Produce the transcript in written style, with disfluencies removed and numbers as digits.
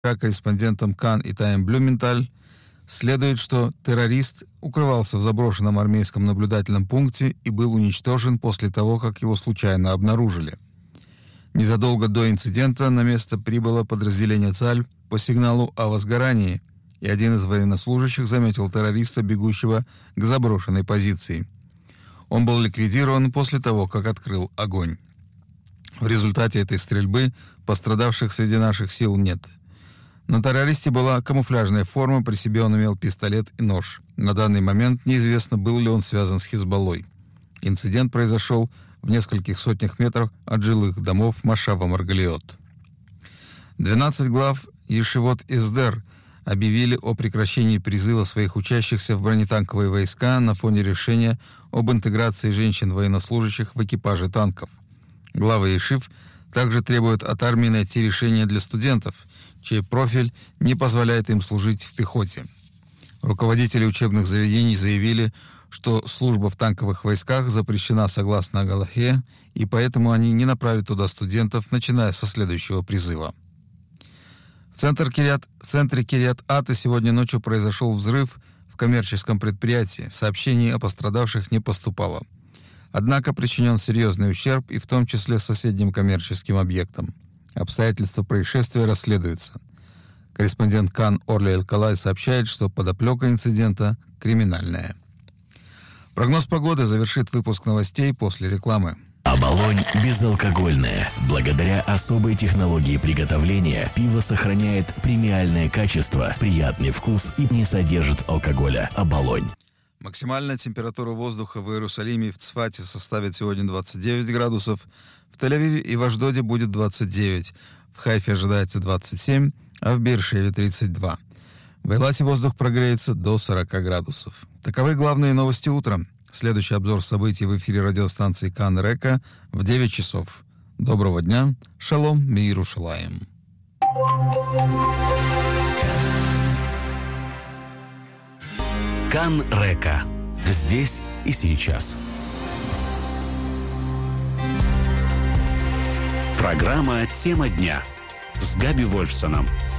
корреспондентам Кан и Тайм Блюменталь, следует, что террорист укрывался в заброшенном армейском наблюдательном пункте и был уничтожен после того, как его случайно обнаружили. Незадолго до инцидента на место прибыло подразделение ЦАЛЬ по сигналу о возгорании, и один из военнослужащих заметил террориста, бегущего к заброшенной позиции. Он был ликвидирован после того, как открыл огонь. В результате этой стрельбы пострадавших среди наших сил нет. На террористе была камуфляжная форма, при себе он имел пистолет и нож. На данный момент неизвестно, был ли он связан с Хизбаллой. Инцидент произошел в нескольких сотнях метров от жилых домов Машава Маргалиот. 12 глав Ешивот Эсдер объявили о прекращении призыва своих учащихся в бронетанковые войска на фоне решения об интеграции женщин-военнослужащих в экипаже танков. Главы Ешив также требуют от армии найти решение для студентов, чей профиль не позволяет им служить в пехоте. Руководители учебных заведений заявили, что служба в танковых войсках запрещена согласно Галахе, и поэтому они не направят туда студентов, начиная со следующего призыва. В центре Кирьят-Ата сегодня ночью произошел взрыв в коммерческом предприятии. Сообщений о пострадавших не поступало. Однако причинен серьезный ущерб и в том числе соседним коммерческим объектам. Обстоятельства происшествия расследуются. Корреспондент Кан Орли Эль-Калай сообщает, что подоплека инцидента криминальная. Прогноз погоды завершит выпуск новостей после рекламы. Оболонь безалкогольное. Благодаря особой технологии приготовления пиво сохраняет премиальное качество, приятный вкус и не содержит алкоголя. Оболонь. Максимальная температура воздуха в Иерусалиме и в Цфате составит сегодня 29 градусов, в Тель-Авиве и в Ашдоде будет 29, в Хайфе ожидается 27, а в Бейр-Шеве 32. В Эйлате воздух прогреется до 40 градусов. Таковы главные новости утром. Следующий обзор событий в эфире радиостанции Кан Река в 9 часов. Доброго дня. Шалом Миерушалаим. Кан Река. Здесь и сейчас. Программа «Тема дня» с Габи Вольфсоном.